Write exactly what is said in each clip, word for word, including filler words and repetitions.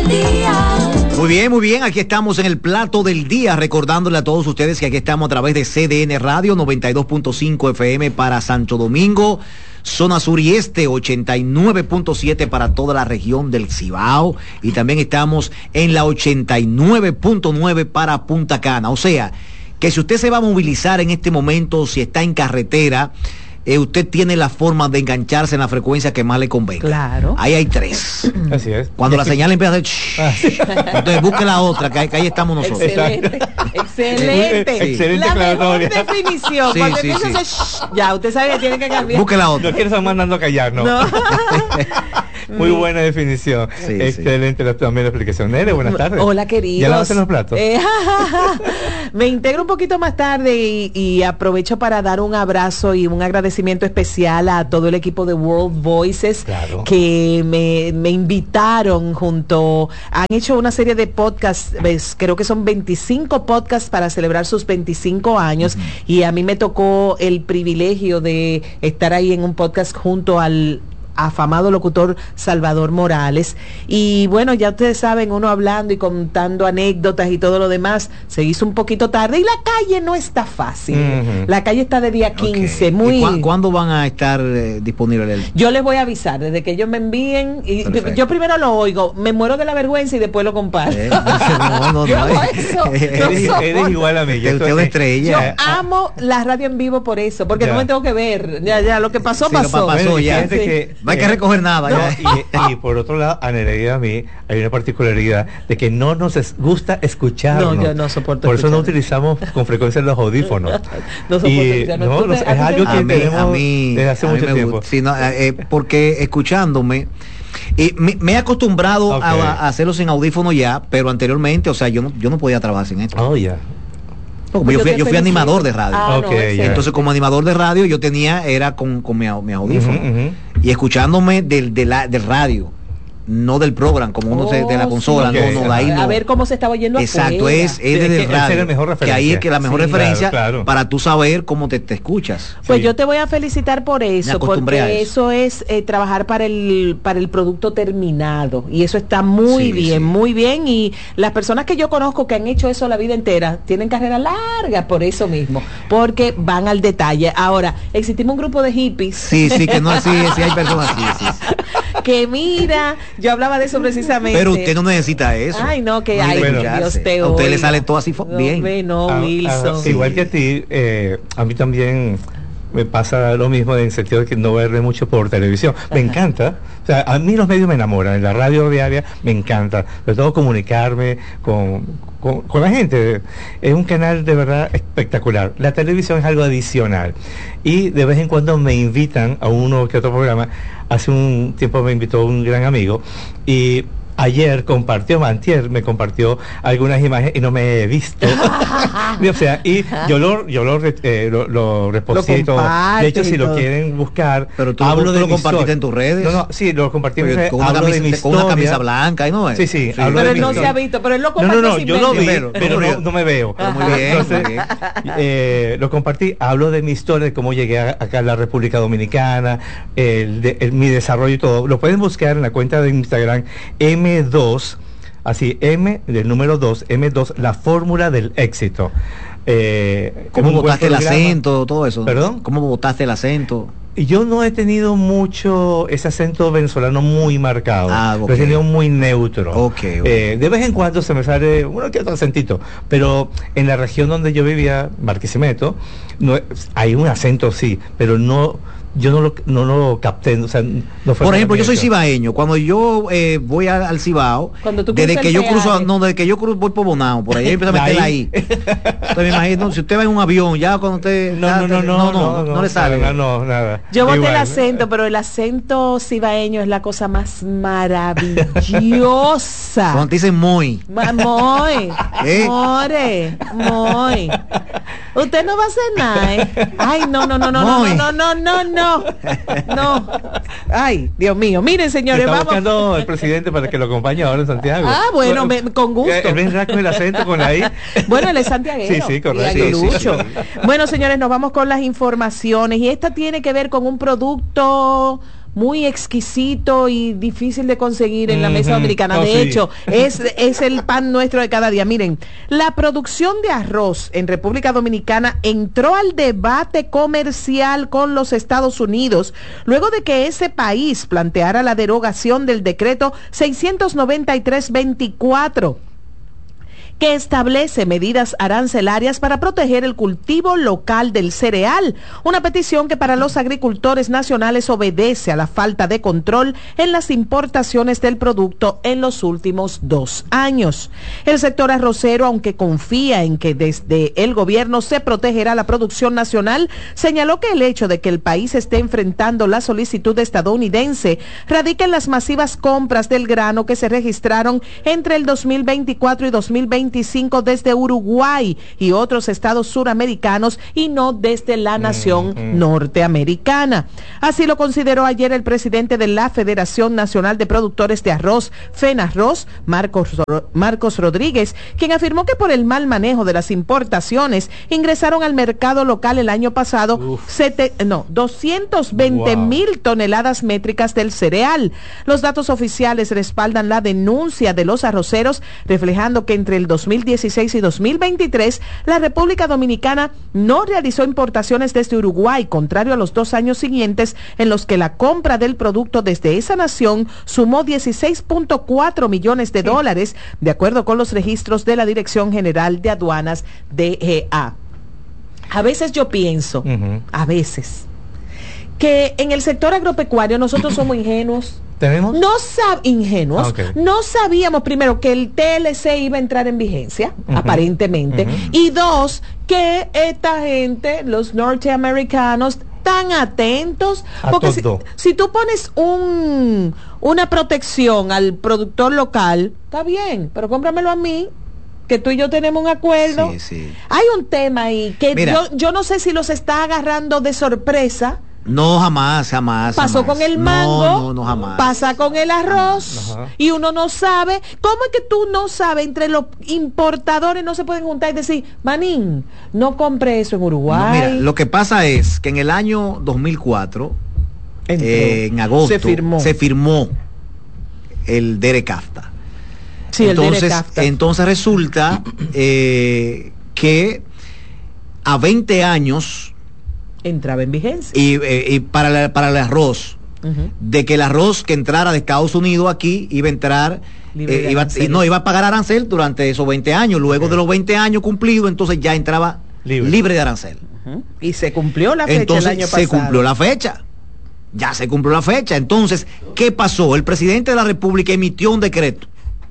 del día. Muy bien, muy bien, aquí estamos en el plato del día, recordándole a todos ustedes que aquí estamos a través de C D N Radio noventa y dos punto cinco F M para Santo Domingo, zona sur y este, ochenta y nueve punto siete para toda la región del Cibao, y también estamos en la ochenta y nueve punto nueve para Punta Cana. O sea, que si usted se va a movilizar en este momento, si está en carretera, Eh, usted tiene la forma de engancharse en la frecuencia que más le convenga. Claro. Ahí hay tres. Así es. Cuando la señal empieza a hacer, entonces busque la otra, que, que ahí estamos nosotros. Excelente, excelente. Sí. Excelente La mejor aclaratoria. definición. Sí, Cuando sí, empieza sí. a hacer, ya, usted sabe que tiene que cambiar. Busque la otra. No quieres estar mandando a callar, ¿no? No. Muy buena definición. Sí, Excelente la, también la explicación. Nere, buenas tardes. Hola, queridos. ¿Ya lavaste los platos? Eh, me integro un poquito más tarde y, y aprovecho para dar un abrazo y un agradecimiento especial a todo el equipo de World Voices, Claro. que me, me invitaron junto, han hecho una serie de podcasts, ves, creo que son veinticinco podcasts para celebrar sus veinticinco años, uh-huh. Y a mí me tocó el privilegio de estar ahí en un podcast junto al afamado locutor Salvador Morales, y bueno, ya ustedes saben, uno hablando y contando anécdotas y todo lo demás, se hizo un poquito tarde y la calle no está fácil. Uh-huh. La calle está de día quince, okay. Muy... ¿Y cu- cuándo van a estar eh, disponibles? El... Yo les voy a avisar, desde que ellos me envíen, y Perfecto. Yo primero lo oigo, me muero de la vergüenza y después lo comparto. Eh, no, no, yo no, hago eh. eso, Eres, no eres igual a mí. Usted es una estrella. Yo amo la radio en vivo por eso, porque Ya. no me tengo que ver. Ya, ya, lo que pasó, Sí, pasó. lo pasó Bueno, ya. fíjate Sí. que, No hay que recoger nada. No, Ya. y, y por otro lado, a Nereida y a mí hay una particularidad de que no nos es- gusta escucharnos. No, yo no soporto Por eso no escuchar. utilizamos con frecuencia los audífonos. No soporto y escucharnos. no, ¿Tú no, te- es a ti te algo gusta? que a mí, tenemos a mí, desde hace a mí mucho me tiempo. gusta. Sí, no, eh, porque escuchándome, eh, me, me he acostumbrado Okay. a, a hacerlo sin audífono ya, pero anteriormente, o sea, yo no, yo no podía trabajar sin esto. Oh, ya. Como yo, Yo fui, te yo fui felicito. animador de radio. Ah, no, Ok, excelente. ya. Entonces, como animador de radio, yo tenía, era con, con mi, au- mi audífono. Ujú, ujú. Y escuchándome del, de la, del radio, no del programa, como uno se, de la Oh, consola, sí. no, no, de ahí no. A ver cómo se estaba oyendo Exacto, afuera. es, es Sí, desde es que el esa es radio. la mejor que ahí es que la mejor referencia. Sí, referencia claro, claro. para tú saber cómo te, te escuchas. Pues Sí. yo te voy a felicitar por eso, acostumbré a porque eso. eso es eh, trabajar para el para el producto terminado, y eso está muy Sí, bien, sí. muy bien, y las personas que yo conozco que han hecho eso la vida entera tienen carrera larga por eso mismo, porque van al detalle. Ahora, existimos un grupo de hippies Sí, sí, que no así, sí hay personas así, sí, sí. que mira, yo hablaba de eso precisamente. Pero usted no necesita eso. Ay, no, que No ay, necesita Bueno. Dios escucharse. te A usted le oiga. sale todo así fo- No, bien. ve, no, Ah, ah, Wilson. sí. Igual que a ti, eh, a mí también me pasa lo mismo en el sentido de que no verme mucho por televisión. Me Ajá. encanta. O sea, a mí los medios me enamoran. En la radio diaria me encanta. Sobre todo comunicarme con, con, con la gente. Es un canal de verdad espectacular. La televisión es algo adicional. Y de vez en cuando me invitan a uno que otro programa. Hace un tiempo me invitó un gran amigo y ayer compartió, antier me compartió algunas imágenes y no me he visto. o sea, y yo lo, yo lo, re- eh, lo, lo reposté y todo. De hecho, compartes si y lo todo. quieren buscar, Pero tú, hablo tú de lo mi compartiste historia. en tus redes. No, no, sí, lo compartí en mis Oye, redes, con una, hablo camisa, de mi con una historia. camisa blanca, ¿y no es? Sí, sí, hablo Pero de él mi no historia. se ha visto, pero él lo No, no, compartió no, sin yo lo vi, verlo. pero no, no me veo. Pero muy bien, Entonces, muy bien. eh, lo compartí, hablo de mi historia, de cómo llegué a- acá a la República Dominicana, el, de- el- mi desarrollo y todo. Lo pueden buscar en la cuenta de Instagram M dos, así, M del número dos, M dos, la fórmula del éxito. Eh, ¿Cómo es un buen botaste el programa. acento, todo eso? ¿Perdón? ¿Cómo botaste el acento? Y yo no he tenido mucho ese acento venezolano muy marcado. Ah, ok. Lo he tenido muy neutro. Ok, ok. Eh, de vez en cuando se me sale uno que otro acentito. Pero en la región donde yo vivía, Barquisimeto, no, hay un acento sí, pero no, yo no lo, no lo capté. O sea, no fue Por ejemplo, yo soy eso. cibaeño. Cuando yo eh, voy al, al Cibao, Cuando tú desde cruzas que el yo cruzo, peaje. no, desde que yo cruzo voy por Bonao, por ahí empieza a meter Ahí. ahí. Entonces me imagino, si usted va en un avión, ya cuando usted No, ya- no, no, no, no, no, le sale. No, no, nada. Yo boté el Igual. acento, pero el acento cibaeño es la cosa más maravillosa. Cuando te dicen muy. Ma- Muy, ¿Eh? more, muy. Usted no va a hacer nada, ¿eh? Ay, no, no, no, no, no, Muy. no, no, no, no, no. Ay, Dios mío. Miren, señores, Está vamos. buscando el presidente para que lo acompañe ahora en Santiago. Ah, bueno, me- con gusto. Él vendrá con el acento, con la I. Bueno, él es santiaguero. Sí, sí, correcto. Y Sí, sí, aguilucho. sí. Bueno, señores, nos vamos con las informaciones. Y esta tiene que ver con un producto muy exquisito y difícil de conseguir en la mesa Ujú. dominicana. Oh, de sí. hecho, es, es el pan nuestro de cada día. Miren, la producción de arroz en República Dominicana entró al debate comercial con los Estados Unidos luego de que ese país planteara la derogación del decreto seiscientos noventa y tres veinticuatro, que establece medidas arancelarias para proteger el cultivo local del cereal, una petición que para los agricultores nacionales obedece a la falta de control en las importaciones del producto en los últimos dos años. El sector arrocero, aunque confía en que desde el gobierno se protegerá la producción nacional, señaló que el hecho de que el país esté enfrentando la solicitud estadounidense radica en las masivas compras del grano que se registraron entre el dos mil veinticuatro y dos mil veinticinco desde Uruguay y otros estados suramericanos y no desde la nación mm-hmm. norteamericana. Así lo consideró ayer el presidente de la Federación Nacional de Productores de Arroz, FENARROZ, Marcos, Marcos Rodríguez, quien afirmó que por el mal manejo de las importaciones ingresaron al mercado local el año pasado sete, no, doscientos veinte mil wow. toneladas métricas del cereal. Los datos oficiales respaldan la denuncia de los arroceros, reflejando que entre el dos mil dieciséis y dos mil veintitrés, la República Dominicana no realizó importaciones desde Uruguay, contrario a los dos años siguientes en los que la compra del producto desde esa nación sumó dieciséis punto cuatro millones de dólares, de acuerdo con los registros de la Dirección General de Aduanas, D G A. A veces yo pienso, uh-huh. a veces, que en el sector agropecuario nosotros somos ingenuos. ¿Tenemos? No sab ingenuos, ah, okay. no sabíamos primero que el T L C iba a entrar en vigencia, uh-huh. aparentemente, uh-huh. y dos, que esta gente, los norteamericanos, tan atentos, a porque si, si tú pones un una protección al productor local, está bien, pero cómpramelo a mí, que tú y yo tenemos un acuerdo. Sí, sí. Hay un tema ahí que Mira, yo, yo no sé si los está agarrando de sorpresa. No, jamás, jamás. Pasó jamás. con el mango, no, no, no, jamás. pasa con el arroz, Ajá. y uno no sabe. ¿Cómo es que tú no sabes? Entre los importadores no se pueden juntar y decir, manín, no compre eso en Uruguay. No, mira, lo que pasa es que en el año dos mil cuatro, eh, en agosto, se firmó, se firmó el DERECAFTA. Sí, entonces, el DERECAFTA. entonces resulta eh, que a veinte años entraba en vigencia. Y, eh, y para, la, para el arroz, uh-huh. de que el arroz que entrara de Estados Unidos aquí iba a entrar, eh, iba, y no, iba a pagar arancel durante esos veinte años. Luego okay. de los veinte años cumplidos, entonces ya entraba libre, libre de arancel. Uh-huh. Y se cumplió la fecha entonces, el año pasado. Se cumplió la fecha. Ya se cumplió la fecha. Entonces, ¿qué pasó? El presidente de la República emitió un decreto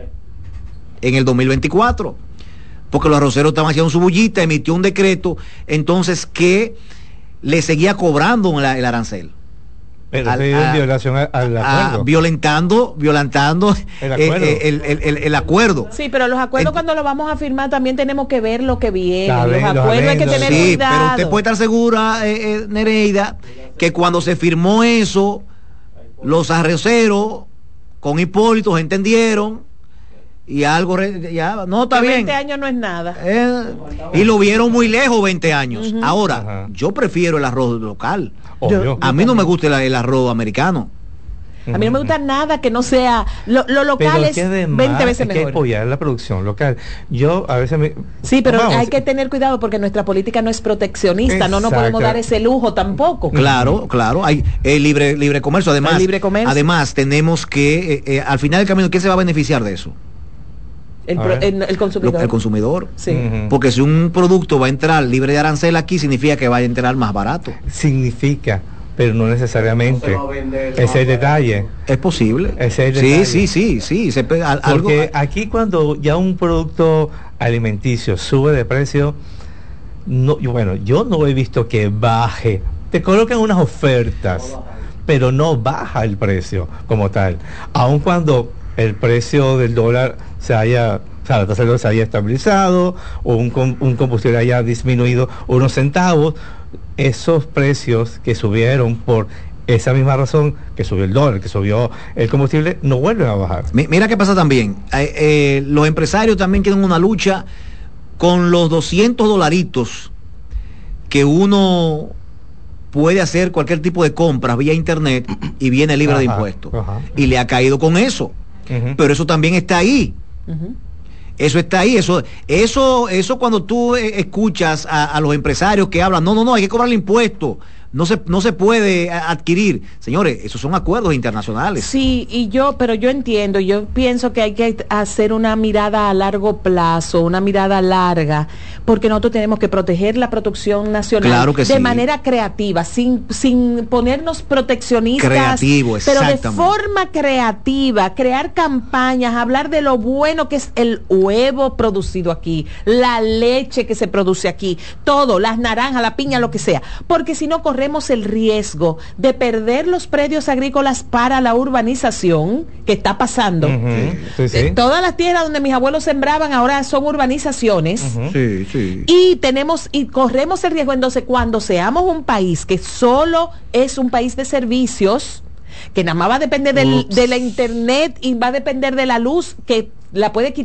en el dos mil veinticuatro, porque los arroceros estaban haciendo su bullita, emitió un decreto, entonces que le seguía cobrando el, el arancel. Pero al, en violación al, al acuerdo. A, violentando, violentando el acuerdo. El, el, el, el acuerdo. Sí, pero los acuerdos, Ent cuando los vamos a firmar también tenemos que ver lo que viene. Saben, los acuerdos los hay que tener sí, cuidado. Pero usted puede estar segura, eh, eh, Nereida, que cuando se firmó eso, los arroceros con Hipólito se entendieron y algo re, ya no está bien. veinte años no es nada. Eh, y lo vieron muy lejos veinte años. Uh-huh. Ahora, Ajá. yo prefiero el arroz local. Yo, a mí no me gusta el, el arroz americano. A mí no me gusta nada que no sea lo, lo local. Es veinte veces mejor. Hay que apoyar la producción local. Yo a veces me, sí, pero vamos, hay que tener cuidado porque nuestra política no es proteccionista. Exacto. No nos podemos dar ese lujo tampoco. Claro, claro. Hay el libre libre comercio. Además, el libre comercio. Además tenemos que eh, eh, al final del camino, ¿quién se va a beneficiar de eso? El, pro, el, el consumidor. El consumidor. Sí. Uh-huh. Porque si un producto va a entrar libre de arancel aquí, significa que va a entrar más barato. Significa, pero no necesariamente. No ese es el detalle. Es posible. Ese es el detalle. Sí, sí, sí, sí. Se, al, Porque algo... aquí cuando ya un producto alimenticio sube de precio, no, bueno, yo no he visto que baje. Te colocan unas ofertas, pero no baja el precio como tal. Aun cuando el precio del dólar se haya, o sea, la tasa del dólar se haya estabilizado o un, un combustible haya disminuido unos centavos, esos precios que subieron por esa misma razón que subió el dólar, que subió el combustible, no vuelven a bajar. Mira qué pasa también. Eh, eh, los empresarios también tienen una lucha con los doscientos dolaritos que uno puede hacer cualquier tipo de compras vía internet y viene libre ajá, de impuestos. Ajá. Y le ha caído con eso. Uh-huh. Pero eso también está ahí. Uh-huh. Eso está ahí, eso, eso, eso cuando tú escuchas a, a los empresarios que hablan, no, no, no, hay que cobrarle impuestos. No se, no se puede adquirir. Señores, esos son acuerdos internacionales. Sí, y yo, pero yo entiendo, yo pienso que hay que hacer una mirada a largo plazo, una mirada larga, porque nosotros tenemos que proteger la producción nacional claro que de sí. manera creativa, sin, sin ponernos proteccionistas, creativo, pero de forma creativa, crear campañas, hablar de lo bueno que es el huevo producido aquí, la leche que se produce aquí, todo, las naranjas, la piña, lo que sea, porque si no corremos el riesgo de perder los predios agrícolas para la urbanización que está pasando. Uh-huh. Sí, sí. Todas las tierras donde mis abuelos sembraban ahora son urbanizaciones. Uh-huh. Sí, sí. Y tenemos y corremos el riesgo entonces cuando seamos un país que solo es un país de servicios, que nada más va a depender del, de la internet y va a depender de la luz que la puede quitar